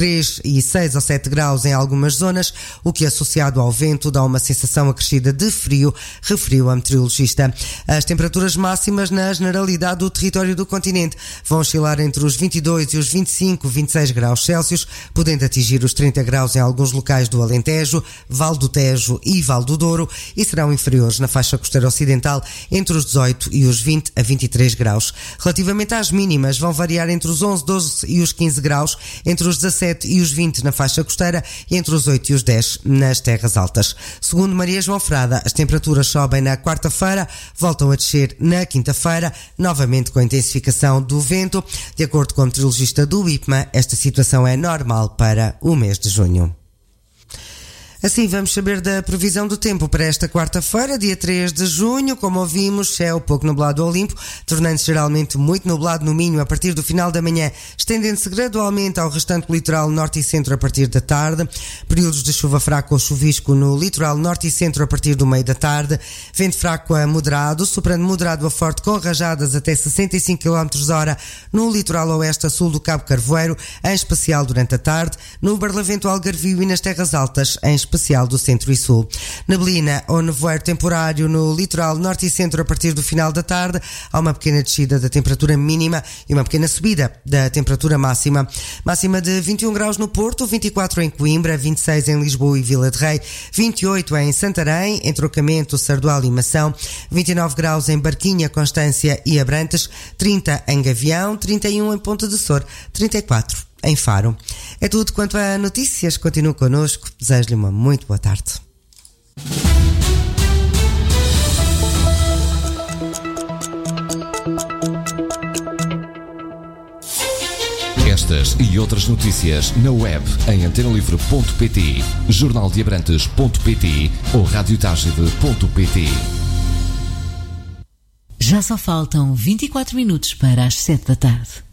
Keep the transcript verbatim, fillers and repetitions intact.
três e seis ou sete graus em algumas zonas, o que associado ao vento dá uma sensação acrescida de frio, referiu a meteorologista. As temperaturas máximas na generalidade do território do continente vão oscilar entre os vinte e dois e os vinte e cinco, vinte e seis graus Celsius, podendo atingir os trinta graus em alguns locais do Alentejo, Val do Tejo e Val do Douro, e serão inferiores na faixa costeira ocidental entre os dezoito e os vinte a vinte e três graus. Relativamente às mínimas, vão variar entre os onze, doze e os quinze graus, entre os dezassete e os vinte na faixa costeira e entre os oito e os dez nas terras altas. Segundo Maria João Frada, as temperaturas sobem na quarta-feira, voltam a descer na quinta-feira, novamente com a intensificação do vento. De acordo com a meteorologista do I P M A, esta situação é normal para o mês de junho. Assim, vamos saber da previsão do tempo para esta quarta-feira, dia três de junho. Como ouvimos, céu pouco nublado ou limpo, tornando-se geralmente muito nublado no Minho a partir do final da manhã, estendendo-se gradualmente ao restante litoral norte e centro a partir da tarde. Períodos de chuva fraca ou chuvisco no litoral norte e centro a partir do meio da tarde. Vento fraco a moderado, soprando moderado a forte com rajadas até sessenta e cinco quilómetros por hora no litoral oeste a sul do Cabo Carvoeiro, em especial durante a tarde, no Barlavento Algarvio e nas terras altas, em especial do centro e sul. Neblina ou nevoeiro temporário no litoral norte e centro a partir do final da tarde. Há uma pequena descida da temperatura mínima e uma pequena subida da temperatura máxima. Máxima de vinte e um graus no Porto, vinte e quatro em Coimbra, vinte e seis em Lisboa e Vila de Rei, vinte e oito em Santarém, Entrocamento, Sardual e Mação, vinte e nove graus em Barquinha, Constância e Abrantes, trinta em Gavião, trinta e um em Ponte de Sor, trinta e quatro em Faro. É tudo quanto a notícias. Continue connosco. Desejo-lhe uma muito boa tarde. Estas e outras notícias na web em antena livre ponto pt, jornal de abrantes ponto pt ou rádio tagide ponto pt. Já só faltam vinte e quatro minutos para as sete da tarde.